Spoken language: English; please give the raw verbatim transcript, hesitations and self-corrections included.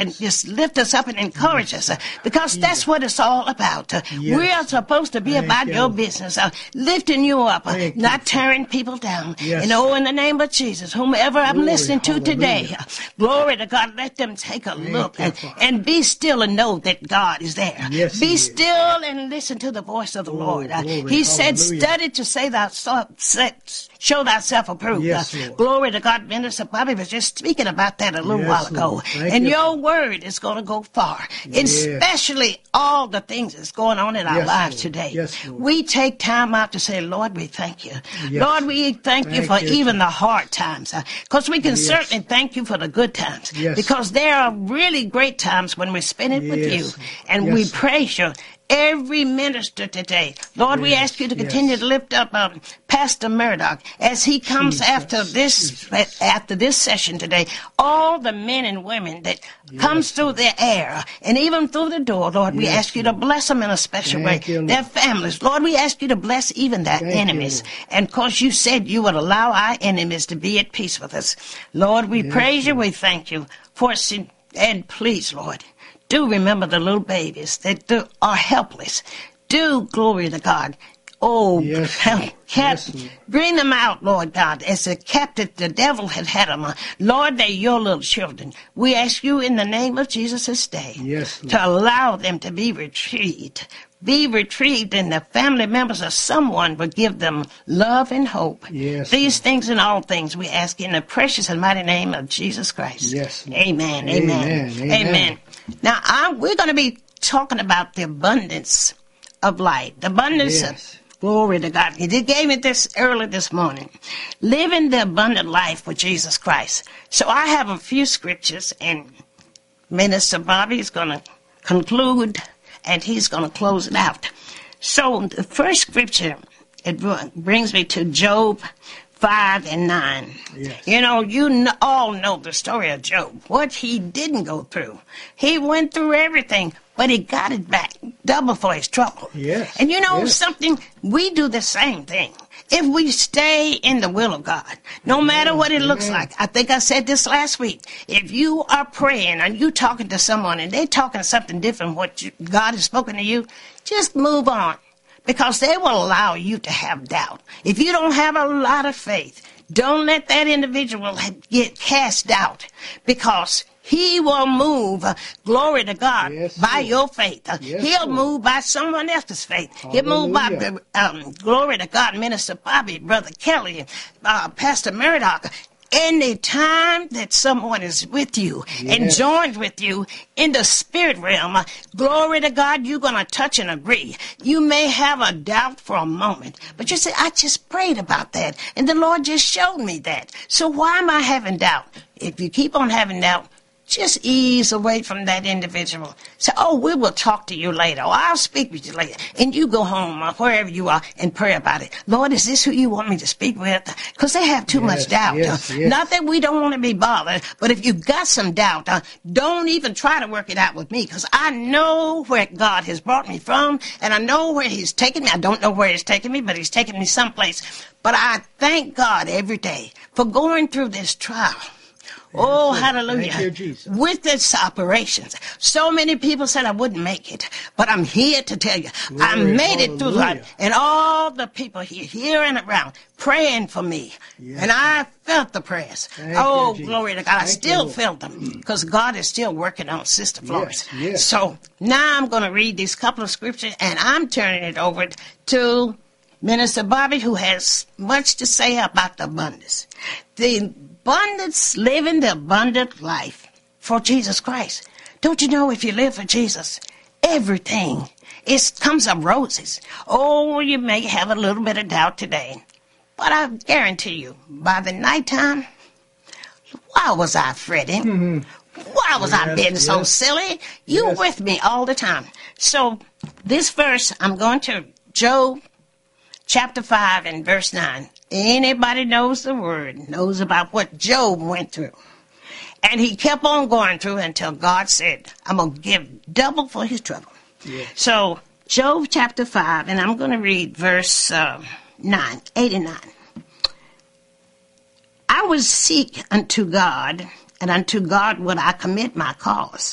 and just lift us up and encourage us, uh, because that's what it's all about. Uh, Yes. We are supposed to be Thank about you. your business, uh, lifting you up, uh, Thank you. not tearing people down. Yes. And oh, in the name of Jesus, whomever I'm Glory, listening to today, hallelujah. uh, glory to God, let them take a Thank look you, and, Father. and be still and know that God is there. Yes, be He is. still and listen to the voice of the Oh, Lord. Uh, glory, he said, hallelujah. study to say thou so- set, show thyself approved. Yes, Uh, Lord. glory to God. Minister Bobby was just speaking about that a little Yes, while ago. Lord. Thank And you. your word is going to go far, Yes. especially all the things that's going on in our Yes, lives Lord. today. Yes, Lord. We take time out to say, Lord, we thank you. Yes. Lord, we thank, you Thank for you, even the hard times. Because we can Yes. certainly thank you for the good times. Yes. Because there are really great times when we spend it with Yes. you. And Yes, we sir. praise you. Every minister today. Lord, we Yes, ask you to yes. continue to lift up um, Pastor Murdoch as he comes Jesus, after this after this session today. All the men and women that comes through the air and even through the door, Lord, we Yes, ask you to Lord. bless them in a special Thank way. you, Lord. Their families. Lord, we ask you to bless even their Thank you, enemies. Lord. And because you said you would allow our enemies to be at peace with us. Lord, we Yes, praise you. Lord. We thank you for sin. And please, Lord, do remember the little babies that do, are helpless. Do glory to God. Oh, Yes, help, Lord. cap, Yes, Lord. bring them out, Lord God, as a captive the devil had had them. Lord, they're your little children. We ask you in the name of Jesus this day Yes, Lord. to allow them to be retrieved. Be retrieved, and the family members of someone will give them love and hope. Yes, These Lord. things and all things we ask in the precious and mighty name of Jesus Christ. Yes, Lord. Amen. Amen, Amen. amen. Now, I'm, we're going to be talking about the abundance of life. The abundance Yes. of glory to God. He did gave me this early this morning. Living the abundant life with Jesus Christ. So I have a few scriptures, and Minister Bobby is going to conclude, and he's going to close it out. So the first scripture, it br- brings me to Job five and nine. Yes. You know, you kn- all know the story of Job, what he didn't go through. He went through everything, but he got it back double for his trouble. Yes. And you know Yes. something? We do the same thing. If we stay in the will of God, no matter what it looks Amen. like. I think I said this last week. If you are praying and you talking to someone and they talking something different what you, God has spoken to you, just move on. Because they will allow you to have doubt. If you don't have a lot of faith, don't let that individual get cast out. Because he will move, uh, glory to God, Yes, by Lord. your faith. Uh, Yes, He'll Lord. move by someone else's faith. He'll move by, Hallelujah. um, glory to God, Minister Bobby, Brother Kelly, uh, Pastor Murdoch. Any time that someone is with you and Yes. joined with you in the spirit realm, uh, glory to God, you're going to touch and agree. You may have a doubt for a moment, but you say, I just prayed about that, and the Lord just showed me that. So why am I having doubt? If you keep on having doubt, just ease away from that individual. Say, oh, we will talk to you later. Or I'll speak with you later. And you go home or wherever you are and pray about it. Lord, is this who you want me to speak with? Because they have too Yes, much doubt. yes, Uh, yes. Not that we don't want to be bothered, but if you've got some doubt, uh, don't even try to work it out with me, because I know where God has brought me from, and I know where he's taken me. I don't know where he's taken me, but he's taken me someplace. But I thank God every day for going through this trial. Oh, Lord. hallelujah. Thank you, Jesus. With its operations. So many people said I wouldn't make it. But I'm here to tell you, I Glory, made it through hallelujah. life. And all the people here, here and around, praying for me. Yes. And I felt the prayers. Thank oh, you, Jesus. glory to God. I Thank you, still Lord. felt them. Because God is still working on Sister Florence. Yes, yes. So now I'm going to read these couple of scriptures, and I'm turning it over to Minister Bobby, who has much to say about the abundance. The abundance, living the abundant life for Jesus Christ. Don't you know, if you live for Jesus, everything is comes up roses. Oh, you may have a little bit of doubt today, but I guarantee you, by the nighttime, why was I fretting? Mm-hmm. Why was I Yes, being so yes. silly? You Yes. with me all the time. So this verse, I'm going to Job chapter five and verse nine. Anybody knows the word, knows about what Job went through. And he kept on going through until God said, I'm going to give double for his trouble. Yes. So Job chapter five, and I'm going to read verse uh, nine, eight and nine. I will seek unto God, and unto God would I commit my cause.